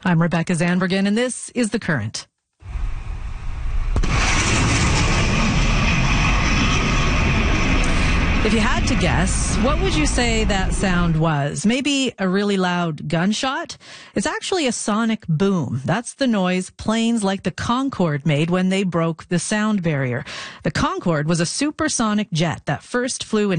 I'm Rebecca Zandbergen, and this is The Current. If you had to guess, what would you say that sound was? Maybe a really loud gunshot? It's actually a sonic boom. That's the noise planes like the Concorde made when they broke the sound barrier. The Concorde was a supersonic jet that first flew in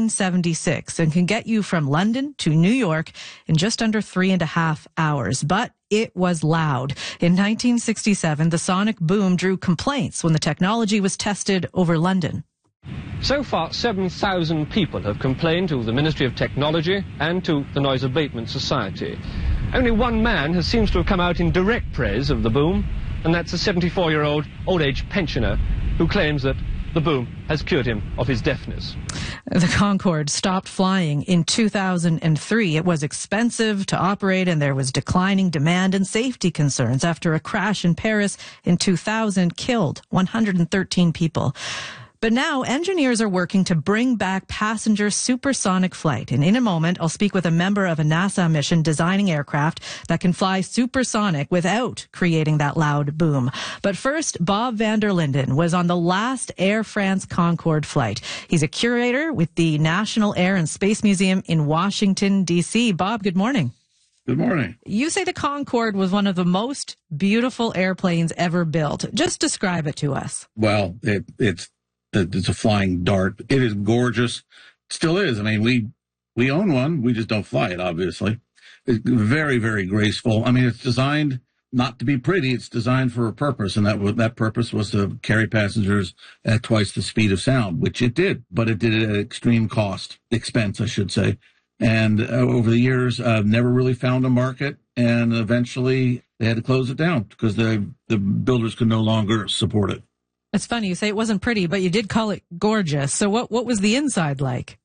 1976 and can get you from London to New York in just under 3.5 hours. But it was loud. In 1967, the sonic boom drew complaints when the technology was tested over London. So far, 7,000 people have complained to the Ministry of Technology and to the Noise Abatement Society. Only one man seems to have come out in direct praise of the boom, and that's a 74-year-old old-age pensioner who claims that the boom has cured him of his deafness. The Concorde stopped flying in 2003. It was expensive to operate, and there was declining demand and safety concerns after a crash in Paris in 2000 killed 113 people. But now engineers are working to bring back passenger supersonic flight. And in a moment, I'll speak with a member of a NASA mission designing aircraft that can fly supersonic without creating that loud boom. But first, Bob van der Linden was on the last Air France Concorde flight. He's a curator with the National Air and Space Museum in Washington, D.C. Bob, good morning. Good morning. You say the Concorde was one of the most beautiful airplanes ever built. Just describe it to us. Well, it's a flying dart. It is gorgeous. Still is. I mean, we own one. We just don't fly it, obviously. It's very, very graceful. I mean, it's designed not to be pretty. It's designed for a purpose, and that purpose was to carry passengers at twice the speed of sound, which it did, but it did it at extreme expense, I should say. And over the years, never really found a market, and eventually they had to close it down because the builders could no longer support it. It's funny, you say it wasn't pretty, but you did call it gorgeous. So what was the inside like?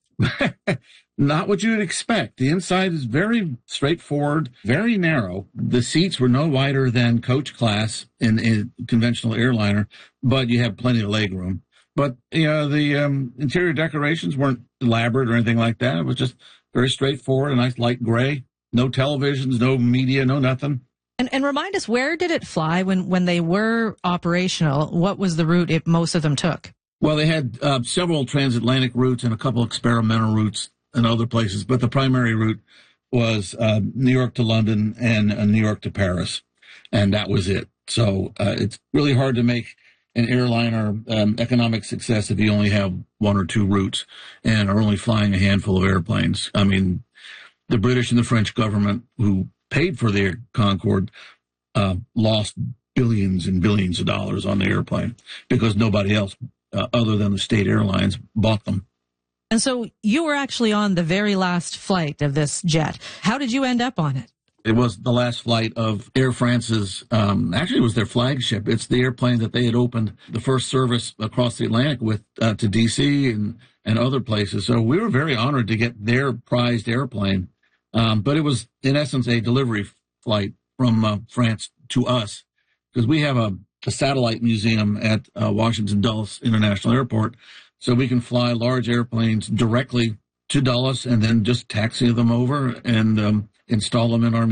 Not what you'd expect. The inside is very straightforward, very narrow. The seats were no wider than coach class in a conventional airliner, but you have plenty of leg room. But the interior decorations weren't elaborate or anything like that. It was just very straightforward, a nice light gray. No televisions, no media, no nothing. And remind us, where did it fly when they were operational? What was the route most of them took? Well, they had several transatlantic routes and a couple experimental routes in other places, but the primary route was New York to London and New York to Paris, and that was it. So it's really hard to make an airliner economic success if you only have one or two routes and are only flying a handful of airplanes. I mean, the British and the French government, who paid for the Concorde, lost billions and billions of dollars on the airplane because nobody else other than the state airlines bought them. And so you were actually on the very last flight of this jet. How did you end up on it? It was the last flight of Air France's, actually it was their flagship. It's the airplane that they had opened the first service across the Atlantic with to D.C. and other places. So we were very honored to get their prized airplane. But it was, in essence, a delivery flight from France to us, because we have a satellite museum at Washington Dulles International Airport, so we can fly large airplanes directly to Dulles and then just taxi them over and install them in our